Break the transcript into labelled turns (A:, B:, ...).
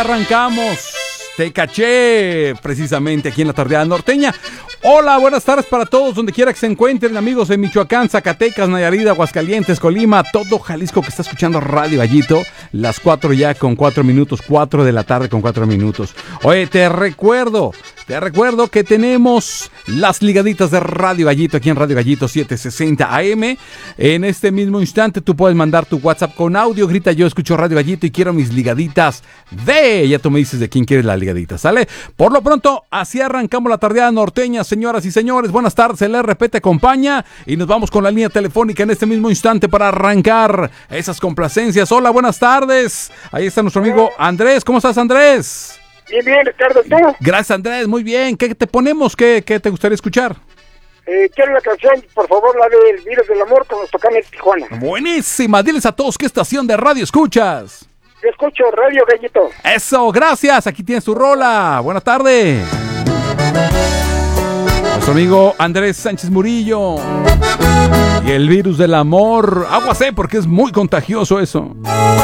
A: Arrancamos. Te caché precisamente aquí en la Tardeada Norteña. Hola, buenas tardes para todos, donde quiera que se encuentren, amigos de Michoacán, Zacatecas, Nayarit, Aguascalientes, Colima, todo Jalisco que está escuchando Radio Gallito. Las 4 ya con 4 minutos, 4 de la tarde con 4 minutos. Oye, te recuerdo que tenemos las ligaditas de Radio Gallito aquí en Radio Gallito 760 AM. En este mismo instante tú puedes mandar tu WhatsApp con audio, grita yo escucho Radio Gallito y quiero mis ligaditas de... Ya tú me dices de quién quieres la ligadita, ¿sale? Por lo pronto, así arrancamos la Tardeada Norteña, señoras y señores. Buenas tardes, el RP te acompaña y nos vamos con la línea telefónica en este mismo instante para arrancar esas complacencias. Hola, buenas tardes. Ahí está nuestro amigo Andrés. ¿Cómo estás, Andrés?
B: Bien, Ricardo, ¿tú?
A: Gracias, Andrés, muy bien. ¿Qué te ponemos? ¿Qué te gustaría escuchar?
B: Quiero la canción, por favor, la del Virus del Amor con los Tocanes Tijuana.
A: Buenísima, diles a todos qué estación de radio escuchas.
B: Yo escucho Radio Gallito.
A: Eso, gracias, aquí tienes tu rola. Buenas tardes. Nuestro amigo Andrés Sánchez Murillo. Y el Virus del Amor. Aguas, porque es muy contagioso eso.